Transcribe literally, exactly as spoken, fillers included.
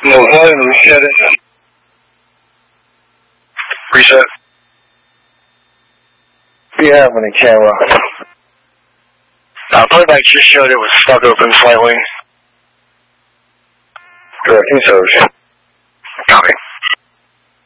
No, volume, reset it. Reset. Do you have any camera? Uh, playback just showed it was stuck open slightly. Directing service.